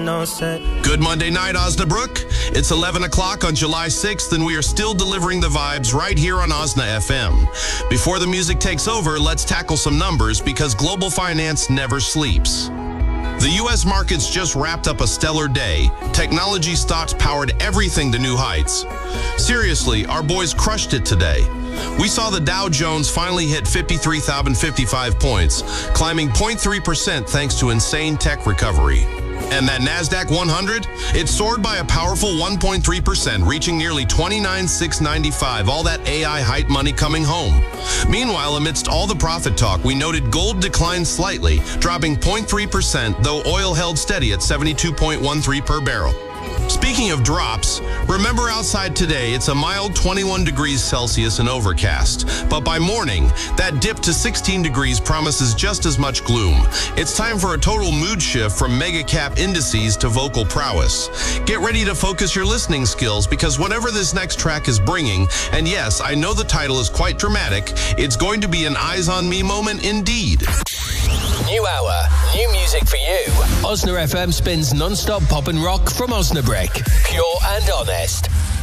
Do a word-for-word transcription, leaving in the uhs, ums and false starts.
no set. Good Monday night, Osnabrück. It's eleven o'clock on July sixth, and we are still delivering the vibes right here on Osna F M. Before the music takes over, let's tackle some numbers because global finance never sleeps. The U S markets just wrapped up a stellar day. Technology stocks powered everything to new heights. Seriously, our boys crushed it today. We saw the Dow Jones finally hit fifty-three thousand fifty-five points, climbing zero point three percent thanks to insane tech recovery. And that NASDAQ one hundred, it soared by a powerful one point three percent, reaching nearly twenty-nine thousand six hundred ninety-five, all that A I hype money coming home. Meanwhile, amidst all the profit talk, we noted gold declined slightly, dropping zero point three percent, though oil held steady at seventy-two point one three per barrel. Speaking of drops, remember outside today it's a mild twenty-one degrees Celsius and overcast. But by morning, that dip to sixteen degrees promises just as much gloom. It's time for a total mood shift from mega cap indices to vocal prowess. Get ready to focus your listening skills because whatever this next track is bringing, and yes, I know the title is quite dramatic, it's going to be an eyes on me moment indeed. New hour, new music for you. Osna F M spins non-stop pop and rock from Osnabrück. Pure and honest.